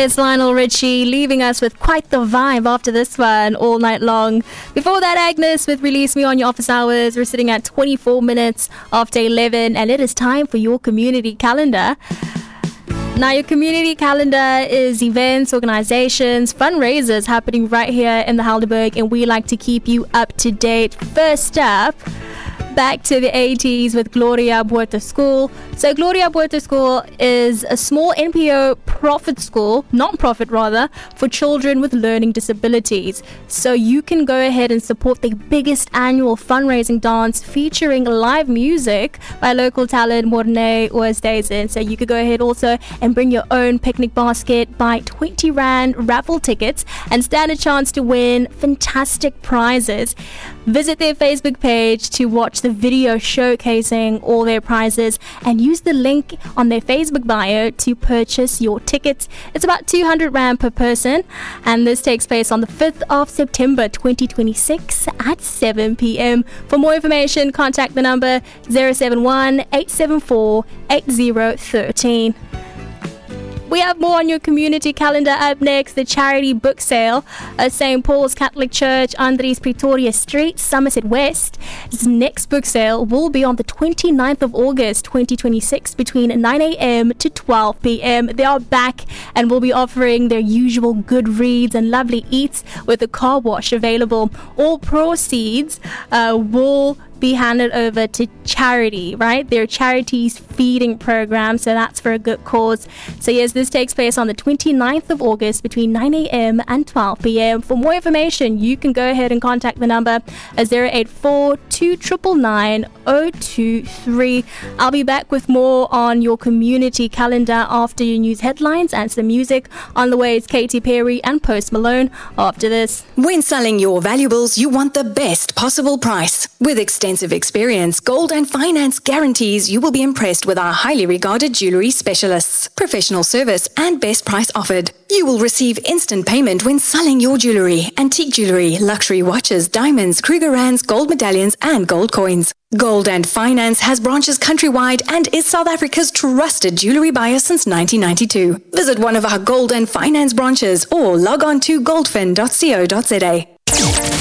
It's Lionel Richie leaving us with quite the vibe after this one all night long. Before that, Agnes with Release Me on Your Office Hours. We're sitting at 24 minutes after 11 and it is time for your community calendar. Now, your community calendar is events, organizations, fundraisers happening right here in the Helderberg, and we like to keep you up to date. First up, back to the 80s with Gloria Puerto School. So Gloria Puerto School is a small NPO non-profit for children with learning disabilities. So you can go ahead and support the biggest annual fundraising dance featuring live music by local talent Morne Oosthuizen. So you could go ahead also and bring your own picnic basket, buy 20 Rand raffle tickets and stand a chance to win fantastic prizes. Visit their Facebook page to watch the video showcasing all their prizes and use the link on their Facebook bio to purchase your tickets. It's about 200 Rand per person, and this takes place on the 5th of September 2026 at 7 p.m. For more information, contact the number 071 874 8013. We have more on your community calendar. Up next, the charity book sale at St. Paul's Catholic Church, Andries Pretoria Street, Somerset West. This next book sale will be on the 29th of August 2026 between 9 a.m. to 12 p.m. They are back and will be offering their usual good reads and lovely eats with a car wash available. All proceeds will be handed over to charity, right? Their charities feeding program, so that's for a good cause. So yes, this takes place on the 29th of August between 9 a.m. and 12 p.m. For more information, you can go ahead and contact the number 084 299 023. I'll be back with more on your community calendar after your news headlines and some music. On the way is Katy Perry and Post Malone after this. When selling your valuables, you want the best possible price. With extensive experience, Gold and Finance guarantees you will be impressed with our highly regarded jewellery specialists. Professional service and best price offered. You will receive instant payment when selling your jewellery, antique jewellery, luxury watches, diamonds, Krugerrands, gold medallions and gold coins. Gold and Finance has branches countrywide and is South Africa's trusted jewellery buyer since 1992. Visit one of our Gold and Finance branches or log on to goldfin.co.za.